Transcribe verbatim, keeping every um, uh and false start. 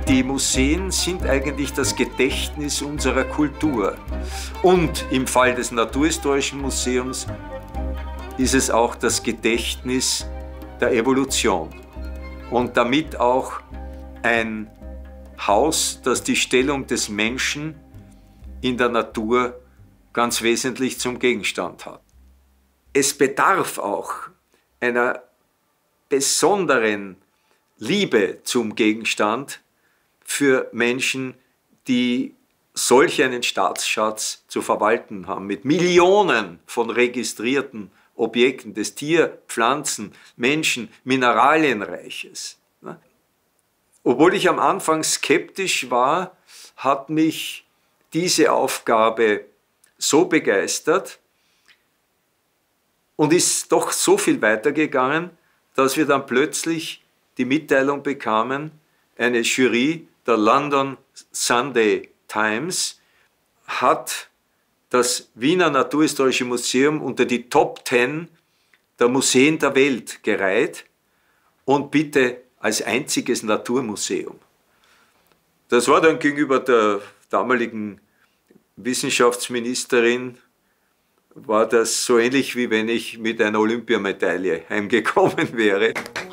Die Museen sind eigentlich das Gedächtnis unserer Kultur. Und im Fall des Naturhistorischen Museums ist es auch das Gedächtnis der Evolution. Und damit auch ein Haus, das die Stellung des Menschen in der Natur ganz wesentlich zum Gegenstand hat. Es bedarf auch einer besonderen Liebe zum Gegenstand für Menschen, die solch einen Staatsschatz zu verwalten haben, mit Millionen von registrierten Objekten des Tier-, Pflanzen-, Menschen-, Mineralienreiches. Obwohl ich am Anfang skeptisch war, hat mich diese Aufgabe so begeistert und ist doch so viel weitergegangen, dass wir dann plötzlich die Mitteilung bekamen, eine Jury der London Sunday Times hat das Wiener Naturhistorische Museum unter die Top Ten der Museen der Welt gereiht und bitte als einziges Naturmuseum. Das war dann gegenüber der damaligen Wissenschaftsministerin, war das so ähnlich, wie wenn ich mit einer Olympiamedaille heimgekommen wäre.